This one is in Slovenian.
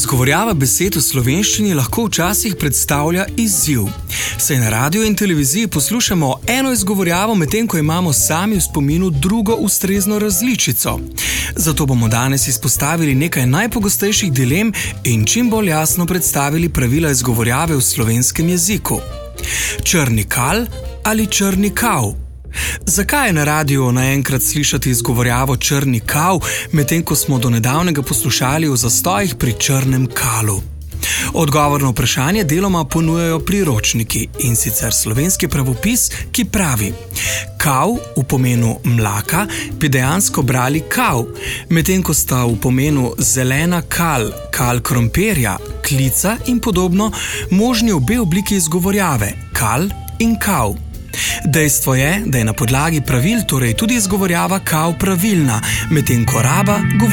Izgovorjava besed v slovenščini lahko včasih predstavlja izziv. Saj na radiju in televiziji poslušamo eno izgovorjavo, medtem ko imamo sami v spominu drugo ustrezno različico. Zato bomo danes izpostavili nekaj najpogostejših dilem in čim bolj jasno predstavili pravila izgovorjave v slovenskem jeziku. Črni kal ali črni kav? Zakaj je na radiju naenkrat slišati izgovorjavo črni kav, medtem ko smo do nedavnega poslušali o zastojih pri črnem kalu? Odgovor na vprašanje deloma ponujajo priročniki, in sicer slovenski pravopis, ki pravi: kav v pomenu mlaka bi dejansko brali kav, medtem ko sta v pomenu zelena kal, kal krompirja, klica in podobno možni obe obliki izgovorjave, kal in kav. Dejstvo je, da je na podlagi pravil torej tudi izgovorjava kav pravilna, medtem ko raba